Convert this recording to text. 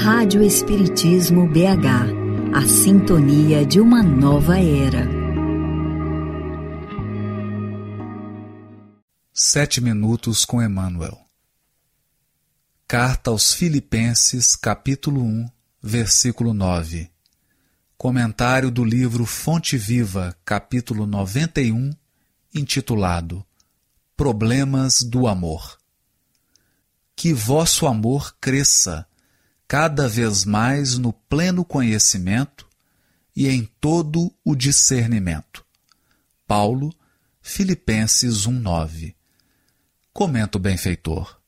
Rádio Espiritismo BH, a sintonia de uma nova era. 7 minutos com Emmanuel. Carta aos Filipenses, capítulo 1, versículo 9. Comentário do livro Fonte Viva, capítulo 91, intitulado Problemas do Amor. Que vosso amor cresça cada vez mais no pleno conhecimento e em todo o discernimento. Paulo, Filipenses 1:9. Comenta o benfeitor.